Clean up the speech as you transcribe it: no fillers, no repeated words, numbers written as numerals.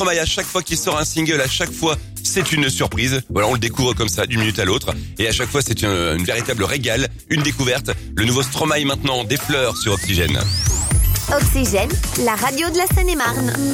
Stromae, à chaque fois qu'il sort un single, à chaque fois, c'est une surprise. Voilà, on le découvre comme ça, d'une minute à l'autre. Et à chaque fois, c'est une véritable régal, une découverte. Le nouveau Stromae maintenant, des fleurs sur Oxygène. Oxygène, la radio de la Seine-et-Marne.